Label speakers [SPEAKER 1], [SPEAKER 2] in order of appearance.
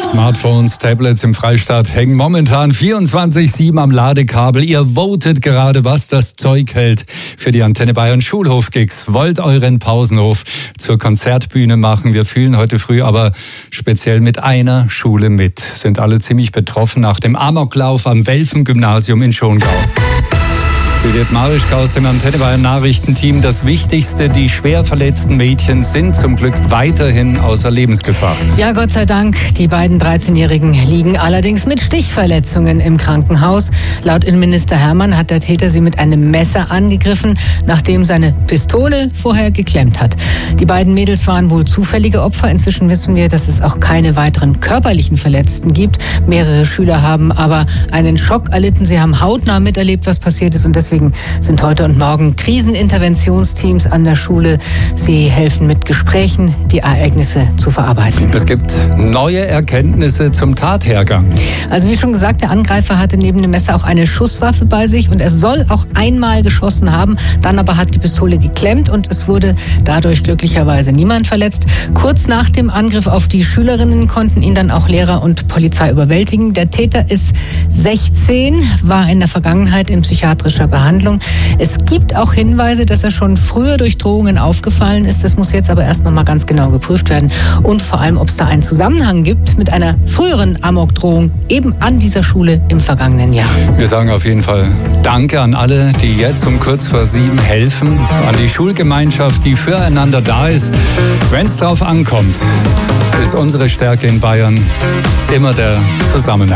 [SPEAKER 1] Smartphones, Tablets im Freistaat hängen momentan 24/7 am Ladekabel. Ihr votet gerade, was das Zeug hält für die Antenne Bayern Schulhof-Gigs. Wollt euren Pausenhof zur Konzertbühne machen. Wir fühlen heute früh aber speziell mit einer Schule mit. Sind alle ziemlich betroffen nach dem Amoklauf am Welfen-Gymnasium in Schongau. Juliette Marischka aus dem Antenne Bayern Nachrichtenteam. Das Wichtigste, die schwer verletzten Mädchen sind zum Glück weiterhin außer Lebensgefahr.
[SPEAKER 2] Ja, Gott sei Dank. Die beiden 13-Jährigen liegen allerdings mit Stichverletzungen im Krankenhaus. Laut Innenminister Hermann hat der Täter sie mit einem Messer angegriffen, nachdem seine Pistole vorher geklemmt hat. Die beiden Mädels waren wohl zufällige Opfer. Inzwischen wissen wir, dass es auch keine weiteren körperlichen Verletzten gibt. Mehrere Schüler haben aber einen Schock erlitten. Sie haben hautnah miterlebt, was passiert ist, und deswegen sind heute und morgen Kriseninterventionsteams an der Schule. Sie helfen mit Gesprächen, die Ereignisse zu verarbeiten.
[SPEAKER 1] Es gibt neue Erkenntnisse zum Tathergang.
[SPEAKER 2] Also wie schon gesagt, der Angreifer hatte neben dem Messer auch eine Schusswaffe bei sich und er soll auch einmal geschossen haben. Dann aber hat die Pistole geklemmt und es wurde dadurch glücklicherweise niemand verletzt. Kurz nach dem Angriff auf die Schülerinnen konnten ihn dann auch Lehrer und Polizei überwältigen. Der Täter ist 16, war in der Vergangenheit in psychiatrischer Behandlung. Es gibt auch Hinweise, dass er schon früher durch Drohungen aufgefallen ist. Das muss jetzt aber erst noch mal ganz genau geprüft werden. Und vor allem, ob es da einen Zusammenhang gibt mit einer früheren Amokdrohung eben an dieser Schule im vergangenen Jahr.
[SPEAKER 1] Wir sagen auf jeden Fall Danke an alle, die jetzt um kurz vor 7 helfen. An die Schulgemeinschaft, die füreinander da ist. Wenn es drauf ankommt, ist unsere Stärke in Bayern immer der Zusammenhalt.